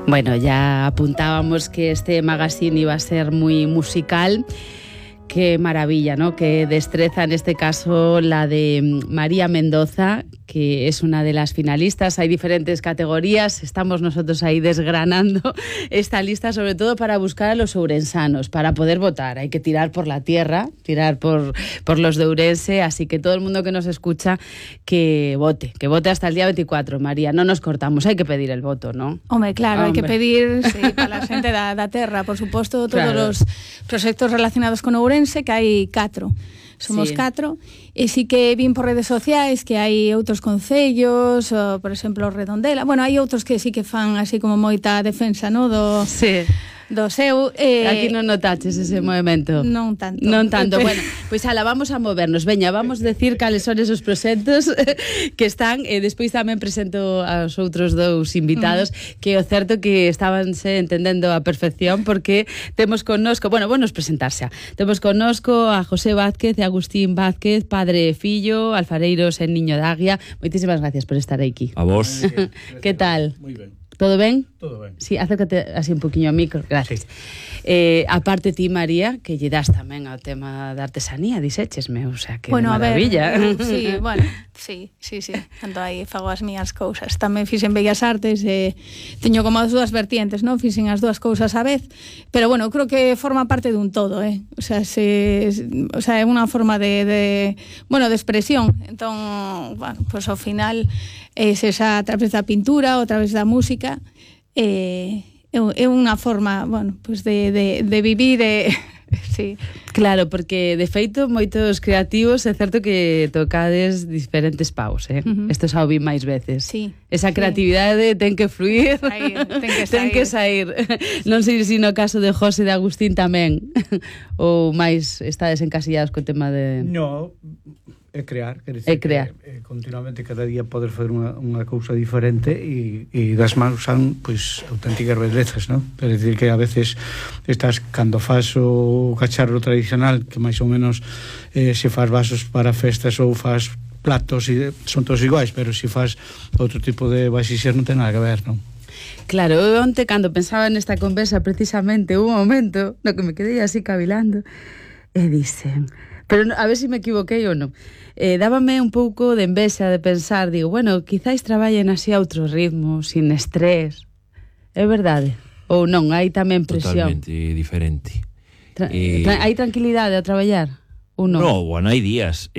Bueno, ya apuntábamos que este magazine iba a ser muy musical. Qué maravilla, ¿no? Qué destreza, en este caso, la de María Mendoza, que es una de las finalistas. Hay diferentes categorías, estamos nosotros ahí desgranando esta lista, sobre todo para buscar a los ourensanos, para poder votar. Hay que tirar por la tierra, tirar por los de Ourense, así que todo el mundo que nos escucha que vote hasta el día 24, María. No nos cortamos, hay que pedir el voto, ¿no? Hombre, claro, hai que pedir, sí, para a xente da terra, por suposto, todos os proxectos relacionados con Ourense, que hai 4. Somos 4, e sí que vin por redes sociais que hai outros concellos, por exemplo, Redondela. Bueno, hai outros que sí que fan así como moita defensa, no, do seu. Aquí non notaches ese movimento? Non tanto. Non tanto. Bueno, pois ala, vamos a movernos. Veña, vamos decir cales son esos proxectos que están, e despois tamén presento aos outros dous invitados, que o certo que estabanse entendendo a perfección, porque temos connosco, bueno, nos presentarse. Temos connosco a José Vázquez e Agustín Vázquez, padre e fillo, alfareiros en Niño de Aguia. Moitísimas gracias por estar aquí. A vos. Que tal? Moi ben. Todo ben? Todo ben. Sí, acércate así un poquinho ao micro. Gracias. Sí. Aparte ti, María, que lle das tamén ao tema da artesanía, disechesme, o sea, que maravilla. Sí, bueno, sí. Tanto aí fago as mías cousas. Tamén fixen Bellas Artes, teño como as dúas vertientes, non? Fixen as dúas cousas á vez, pero bueno, creo que forma parte dun todo, O sea, é unha forma de expresión. Entón, bueno, pues ao final es esa a través da pintura ou a través da música, é unha forma, bueno, pues de vivir, sí. Claro, porque de feito moitos creativos é certo que tocades diferentes paus, Isto xa o vi máis veces. Sí. Esa creatividade ten que fluir, ten que sair. Non sei se no caso de José e de Agustín tamén, ou máis estades encasillados co tema de... No, é crear, quer dizer, continuamente cada día poder fazer unha cousa diferente e das mans son, pois, auténticas belezas, non? Quer dizer que a veces estás, cando faz o cacharro tradicional, que máis ou menos se faz vasos para festas ou faz platos, e son todos iguais, pero se faz outro tipo de vasixes non ten nada que ver, non? Claro, eu onte, cando pensaba nesta conversa, precisamente, un momento no que me quedei así cavilando, e dicen... Pero a ver se me equivoquei ou non. Dábame un pouco de envexa de pensar, digo, bueno, quizáis traballen así a outro ritmo, sin estrés. É verdade? Ou non, hai tamén presión? Totalmente diferente. Hai tranquilidade a traballar? Ou non? No, bueno, hai días.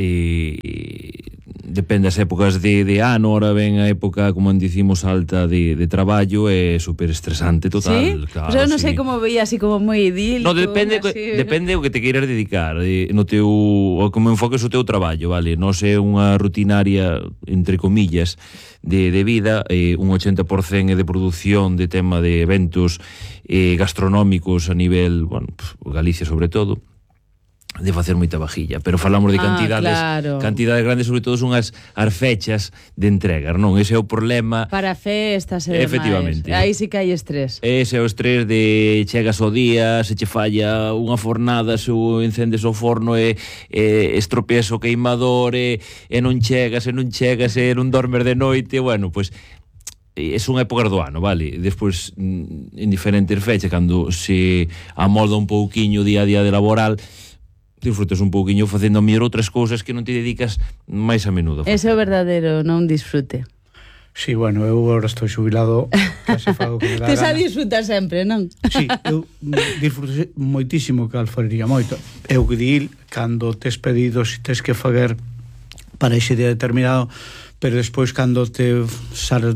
Depende das épocas de ano. Ahora ven a época, como dicimos, alta de traballo, é super estresante total. ¿Sí? Claro, Pues eu non sei como veía así como moi idílico. No, depende o que te queiras dedicar, no teu, o como enfoques o teu traballo, vale? Non sei, unha rutinaria, entre comillas, de vida, un 80% é de produción de tema de eventos gastronómicos a nivel, bueno, Galicia sobre todo, de facer moita vajilla, pero falamos de cantidades, claro. Cantidades grandes, sobre todo son as fechas de entrega, non? Ese é o problema para festas e demais. Efectivamente. Aí sí que hai estrés. Ese é o estrés de chegas ao día, se che falla unha fornada, se encendes o forno e estropeas o queimador e non chegas e non dormes de noite, bueno, pois é unha época do ano, vale? Despois, en diferentes fechas, cando se amolda un pouquiño o día a día de laboral, disfrutas un pouquiño facendo a mellor outras cousas que non te dedicas máis a menudo. Ese é o verdadeiro non disfrute. Sí, bueno, eu agora estou xubilado, case fago que me dá gana. Te xa disfrutas sempre, non? Sí, eu disfruto moitísimo que a alfarería, moito. Eu que di, cando tes pedidos e tes que fazer para ese día determinado, pero despois cando te sales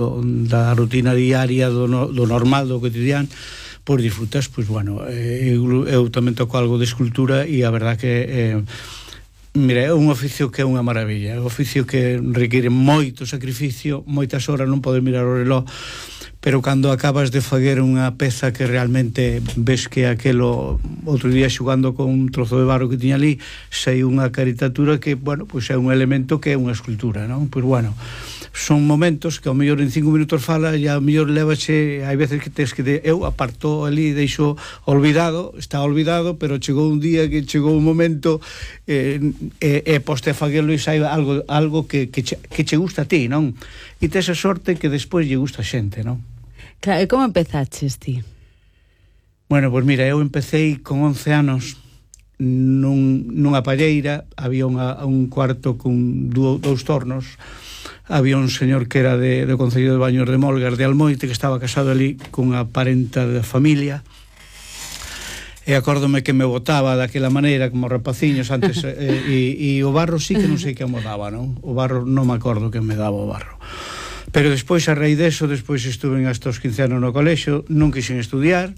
da rutina diaria, do normal, do cotidiano, pois disfrutas, pois bueno, eu tamén toco algo de escultura e a verdad que mira, é un oficio que é unha maravilla, é un oficio que requiere moito sacrificio, moitas horas, non podes mirar o reloj, pero cando acabas de fazer unha peza que realmente ves que aquelo, outro día xugando con un trozo de barro que tiña ali, sei unha caricatura que, bueno, pois é un elemento que é unha escultura, non? Pois bueno, son momentos que ao mellor en 5 minutos fala e ao mellor levaxe, hai veces que tes que eu aparto ali, deixo olvidado, está olvidado, pero chegou un día que chegou un momento e poste a faguelo e sai algo que che gusta a ti, non? E tes a sorte que despois lle gusta a xente, non? Claro, e como empezaches ti? Bueno, pois mira, eu empecé con 11 anos nunha palleira, había un cuarto con dous tornos, había un señor que era do Concello de Baños de Molgar de Almoite, que estaba casado ali cunha parenta da familia, e acórdome que me botaba daquela maneira como rapaciños antes, e o barro sí que non sei que me daba, non? O barro non me acordo que me daba o barro, pero despois, a raíz deso, despois estuve hasta os 15 anos no colexio, non quixen estudiar,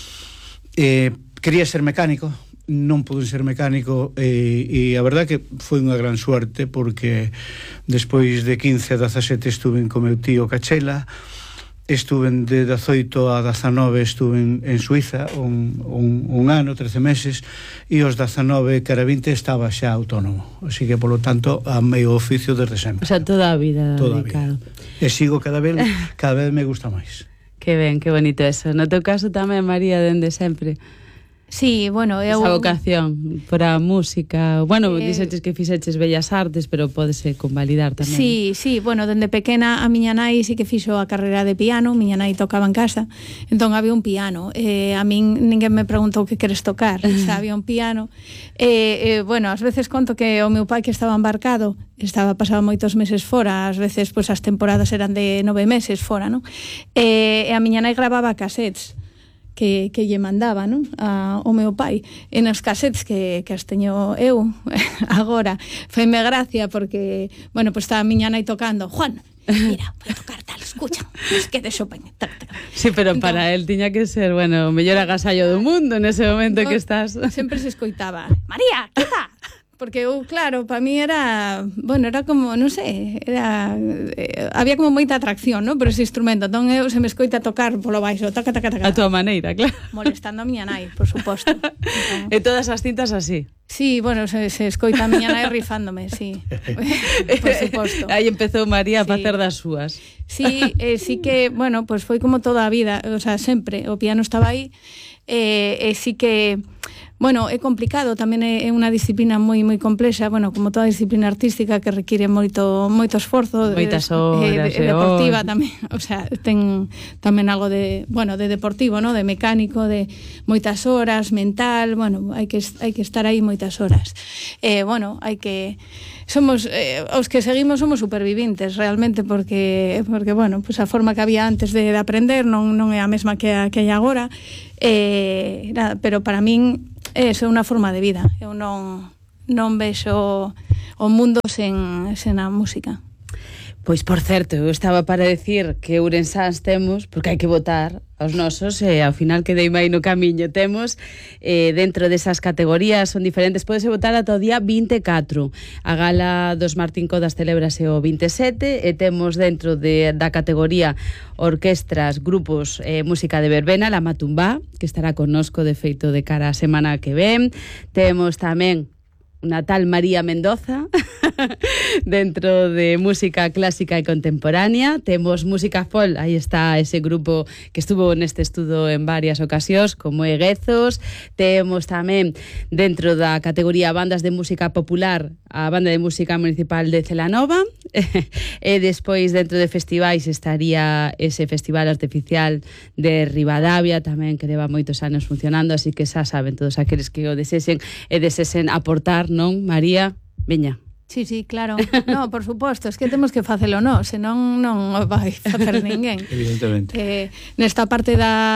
quería ser mecánico, non pude ser mecánico, e a verdad que foi unha gran suerte, porque despois de 15 a 17 estuve co meu tío Cachela, estuve de 18 a 19 estuve en Suiza un ano, 13 meses, e os 19 que era 20 estaba xa autónomo, así que polo tanto amei o oficio desde sempre. O sea, toda a vida dedicado. E sigo cada vez me gusta máis. Que ben, que bonito eso. No teu caso tamén, María, dende sempre. Sí, bueno, eu... Esa vocación por a música. Bueno, dixeches que fixeches Bellas Artes, pero pódese convalidar tamén. Sí, bueno, dende pequena a miña nai sí que fixo a carreira de piano, miña nai tocaba en casa, entón había un piano. A min ninguén me preguntou que queres tocar, o sea, había un piano. Bueno, ás veces conto que o meu pai, que estaba embarcado, pasaba moitos meses fora, ás veces pois as temporadas eran de 9 meses fora, non? E a miña nai gravaba cassettes que lle mandaba, non? O meu pai. E nos cassettes que as teño eu agora, faime gracia porque, bueno, pues estaba a miña nai tocando, Juan, mira, voy a tocar tal, escucha, es que de Chopin. Sí, pero entón, para él tiña que ser, bueno, o mellor agasallo do mundo nese momento que estás. Sempre se escoitaba, María, que tal? Porque eu, claro, para mí era, bueno, era como, non sei, había como moita atracción, non? Por ese instrumento, entón eu se me escoita tocar polo baixo, taca. A túa maneira, claro. Molestando a miña nai, por suposto. Entón, e todas as cintas así. Sí, bueno, se escoita a miña nai rifándome, sí. Por suposto. Aí empezou María a facer das súas. Sí, sí que, bueno, pues foi como toda a vida, o sea, sempre, o piano estaba aí, sí que... Bueno, é complicado, tamén é unha disciplina moi complexa, bueno, como toda disciplina artística que require moito esforzo, moitas horas, deportiva tamén, o sea, ten tamén algo de, bueno, de deportivo, ¿no? De mecánico, de moitas horas, mental, bueno, hai que estar aí moitas horas. Bueno, hai que somos os que seguimos somos supervivintes realmente porque bueno, pues a forma que había antes de aprender non é a mesma que hai agora, pero para min é unha forma de vida. Eu non vexo o mundo sen a música. Pois, por certo, eu estaba para decir que ourensáns temos, porque hai que votar aos nosos, e ao final quedei aí no camiño. Temos, dentro desas categorías, son diferentes, podese votar ata o día 24. A gala dos Martín Codas celébrase o 27, e temos dentro da categoría orquestras, grupos, música de verbena, la Matumbá, que estará connosco de feito de cara a semana que ven. Temos tamén unha tal María Mendoza dentro de música clásica e contemporánea. Temos música folk, aí está ese grupo que estuvo neste estudo en varias ocasións, como Eguezos. Temos tamén dentro da categoría bandas de música popular a banda de música municipal de Celanova, e despois dentro de festivais estaría ese festival artificial de Ribadavia tamén, que leva moitos anos funcionando, así que xa saben todos aqueles que o desesen e desesen aportar, non, María? Veña. Sí, claro. No, por suposto, es que temos que facelo nós, senón non vai facer ninguén. Evidentemente. Nesta parte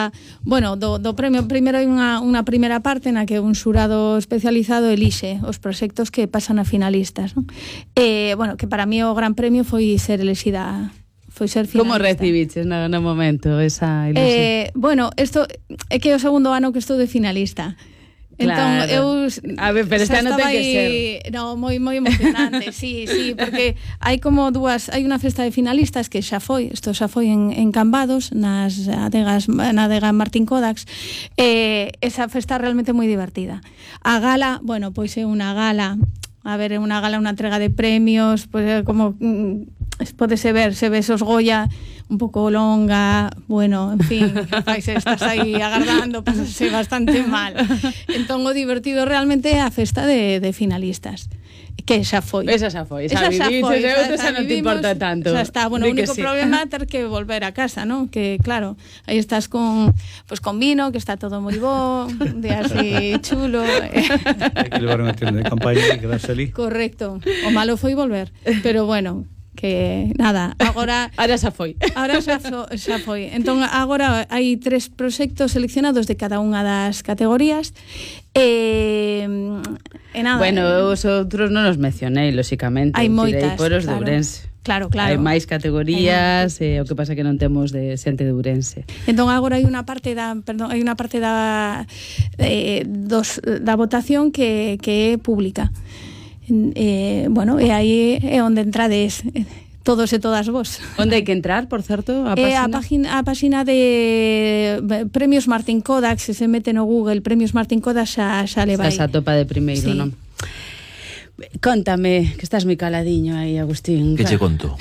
do premio, primeiro hai unha primeira parte na que un xurado especializado elixe os proxectos que pasan a finalistas, non? Bueno, que para mí o gran premio foi ser elexida, foi ser finalista. Como recibiches no momento esa ilusión? Bueno, isto é que é o segundo ano que estou de finalista. Claro. Entón, eu... A ver, pero este ano ten que ser... No, moi emocionante, sí, porque hai como hai unha festa de finalistas que xa foi en Cambados, na adega Martín Codax, esa festa realmente moi divertida. A gala, bueno, pois é unha gala, unha entrega de premios, pois como podese ver, se ves os Goya un pouco longa, bueno, en fin, estás aí agardando, pasase bastante mal. Entón o divertido realmente é a festa de finalistas, que xa foi. Esa xa foi, xa viviches, xa non te importa tanto. Xa está, bueno, o único problema é ter que volver a casa, ¿no? Que claro, aí estás con vino, que está todo moi bo, un día así chulo. Hai que levar unha tienda de campaña e quedarse ali. Correcto. O malo foi volver, pero bueno, que nada, agora xa foi. Agora xa foi. Entón agora hai 3 proxectos seleccionados de cada unha das categorías. Nada. Bueno, os outros non os mencionei, lóxicamente. Hai moitas, por os claro. de Ourense. Claro. Hai máis categorías, o que pasa que non temos de xente de Ourense. Entón agora hai unha parte da votación que é pública. Bueno, e aí é onde entrades todos e todas vos. Onde hai que entrar, por certo? A página de Premios Martín Kodak, se mete no Google Premios Martín Kodak xa le vai. Xa topa de primeiro, sí. Non? Contame, que estás moi caladiño aí, Agustín. Que che conto?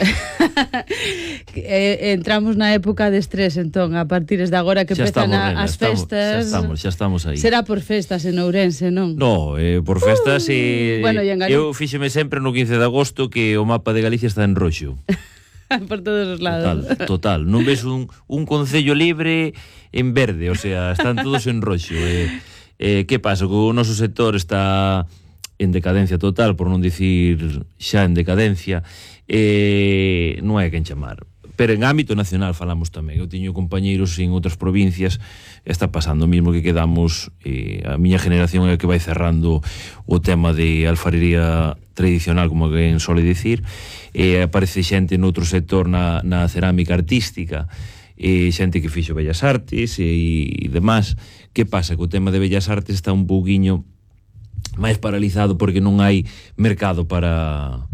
Entramos na época de estrés, entón, a partir de agora que empezan as festas. Xa estamos aí. Será por festas en Ourense, non? No, por festas bueno, eu fíxeme sempre no 15 de agosto que o mapa de Galicia está en roxo. Por todos os lados. Total. Non ves un concello libre en verde, o sea, están todos en roxo. Que pasa? Que o noso sector está en decadencia total, por non dicir xa en decadencia, non hai quen chamar. Pero en ámbito nacional falamos tamén. Eu teño compañeiros en outras provincias, está pasando o mismo que quedamos, a miña generación é a que vai cerrando o tema de alfarería tradicional, como alguén sole dicir, aparece xente noutro sector na cerámica artística, xente que fixo Bellas Artes e demás. Que pasa? Que o tema de Bellas Artes está un pouquiño máis paralizado porque non hai mercado para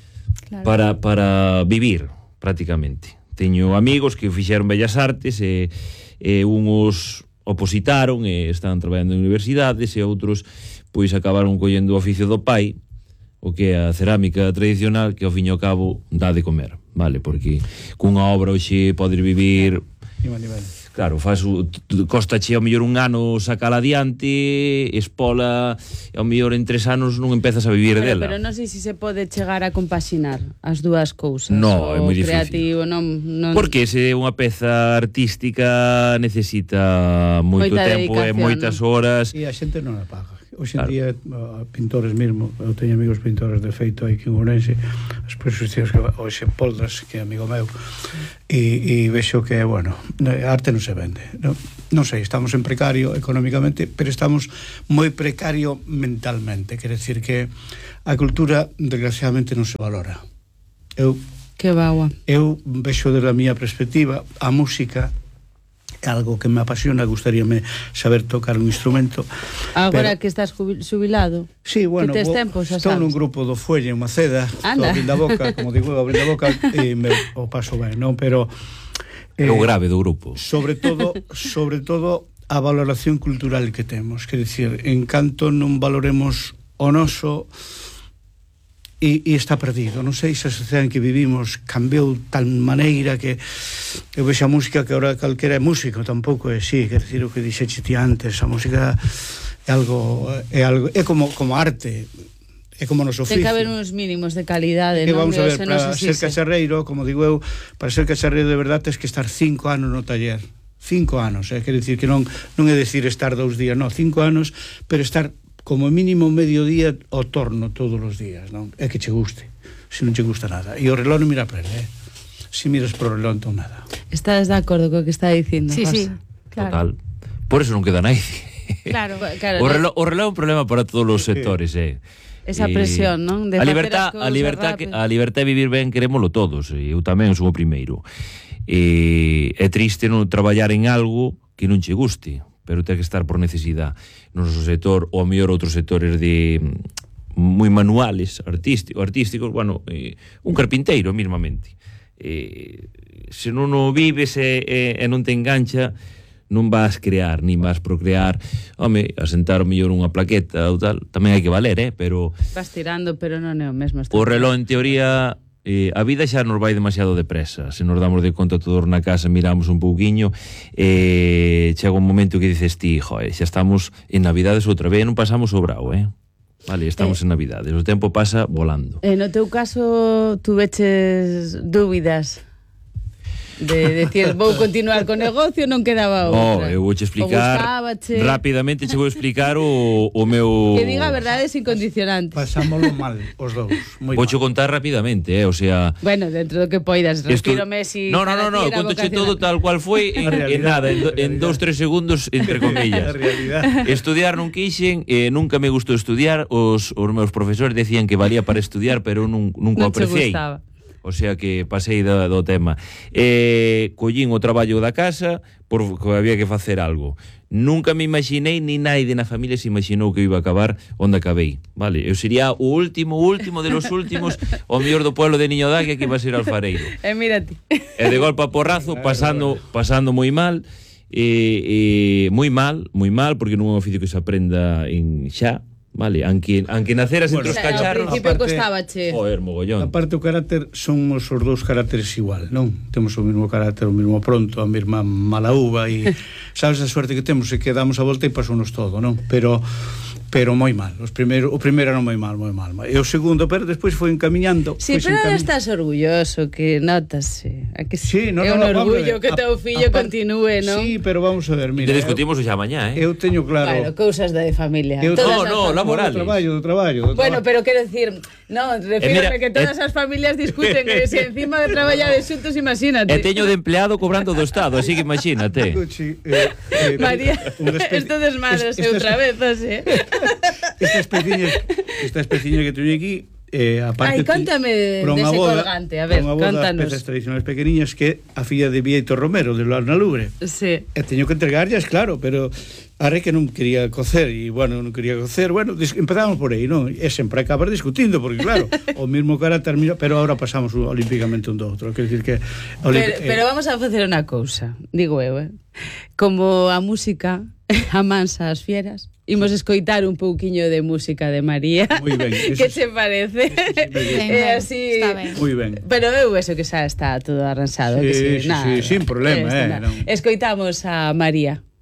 vivir, prácticamente. Teño amigos que fixeron Bellas Artes e uns opositaron e están traballando en universidades e outros pois acabaron collendo o oficio do pai, o que é a cerámica tradicional, que ao fin e ao cabo dá de comer, vale? Porque cunha obra hoxe podes vivir... Claro, costache ao mellor un ano sacala adiante, espola, ao mellor en 3 anos non empezas a vivir dela. Pero non sei se pode chegar a compaxinar as dúas cousas. No, é moi difícil. Creativo, non... Porque se unha peza artística necesita moito tempo e moitas horas. E a xente non a paga. Hoxe en día, pintores mesmo, eu teño amigos pintores de feito aí que en Ourense, as exposicións que hoxe Poldas, que é amigo meu, e vexo que, bueno, a arte non se vende. Non sei, estamos en precario económicamente, pero estamos moi precario mentalmente. Quer decir que a cultura, desgraciadamente, non se valora. Que bagua. Eu vexo desde a miña perspectiva a música algo que me apasiona, gustaríame saber tocar un instrumento. Agora que estás jubilado. Sí, bueno, que tes tempo, xa estou sabes. nun grupo do Fuelle, en Maceda, estou abrindo a boca, como digo, abrindo a boca e me o paso ben, non? Pero o grave do grupo. Sobre todo a valoración cultural que temos, quer dicir, en canto non valoremos o noso e está perdido. Non sei se a sociedade en que vivimos cambiou tal maneira que eu vexo a música que ahora calquera é músico, tampouco é así, quer dicir o que dixeche ti antes, a música é como arte, é como nos oficio. Ten que haber uns mínimos de calidade, que non? Vamos a ver, para ser cacharreiro, como digo eu, para ser cacharreiro de verdade tens que estar 5 anos no taller. 5 anos, quer dicir que non é decir estar 2 días, non, 5 anos, pero estar como mínimo medio día ao torno todos os días, non? É que che guste. Se non che gusta nada. E o reloj non mira para ele, Se miras pro reloj, entón nada. Estás de acordo co que está dicindo? Sí, José? sí, claro. Total. Por eso non queda nadie. Claro. O reloj é un problema para todos os sectores, Esa presión, non? De a libertad de vivir ben querémolo todos, e eu tamén son o primeiro. É triste non traballar en algo que non che guste, pero ten que estar por necesidade. No noso sector, ou a mellor outros sectores de moi manuales, artísticos, bueno, un carpinteiro mismamente. Se non o vives e non te engancha, non vas crear, nin vas procrear. Home, asentar o mellor unha plaqueta ou tal, tamén hai que valer, pero... Vas tirando, pero non é o mesmo. O reloj, en teoría, a vida xa nos vai demasiado depresa. Se nos damos de conta todos na casa, miramos un pouquiño, chega un momento que dices ti, joe, xa estamos en Navidades outra vez, non pasamos o brao, Vale, estamos en Navidades, o tempo pasa volando. No teu caso, tuveches dúbidas de decir, vou continuar co negocio, non quedaba outra. Eu vouche explicar rapidamente, che vou explicar o meu... Que diga verdades incondicionantes. Pasámoslo mal, os dous. Vouche contar rapidamente, o sea... Bueno, dentro do que poidas, respiro Messi... No, contoche todo tal cual foi en nada, en 2-3 segundos, entre comillas. Estudiar non quixen, nunca me gustou estudiar, os meus profesores decían que valía para estudiar, pero nunca o apreciei. O sea que pasei do tema. Collín o traballo da casa porque había que facer algo. Nunca me imaginei, ni naide na familia se imaginou que iba a acabar onde acabei. Vale, eu sería o último de los últimos, o mellor do pueblo de Niño d'Águia que iba a ser alfareiro. Mírate. E de golpe a porrazo, pasando moi mal, moi mal, porque non é un oficio que se aprenda en xa. Vale, aunque naceras entre os cacharros... Ao principio costabache. Joder, mogollón. Aparte o carácter, somos os dous carácteres igual, non? Temos o mesmo carácter, o mesmo pronto, a mesma mala uva e sabes a suerte que temos e que damos a volta e pasounos todo, non? Pero moi mal. O primeiro era moi mal. E o segundo, pero despois foi encamiñando. Sí, pero ahora estás orgulloso, que notase. Sí, é un orgullo que teu fillo continúe, non? Sí, pero vamos a ver, mira. Te discutimos xa mañá, Eu teño claro... Claro, cousas de familia. No, laborales. Do traballo. Bueno, pero quero decir, refírame que todas as familias discuten que se encima de traballar de xuntos, imagínate. E teño de empleado cobrando do Estado, así que imagínate. María, esto desmadrose outra vez, así. Esta especiña que teño aquí, aparte... Ai, contame dese colgante, a ver, contanos. Pezas tradicionales pequeniñas que a filla de Vieito Romero, de Loar na Lubre. Sí. E teño que entregarlas, claro, pero arre que non quería cocer, empezamos por aí, non? E sempre acabar discutindo, porque claro, o mismo cara termina, pero ahora pasamos olímpicamente un do outro. Quer decir que... Pero vamos a facer unha cousa, digo eu, como a música amansa as fieras, imos escoitar un pouquiño de música de María. Muy ben. Que se parece? Así, está ben. Muy ben. Pero eu eso que xa está todo arransado. Sí, que sí, sin problema. Escoitamos a María.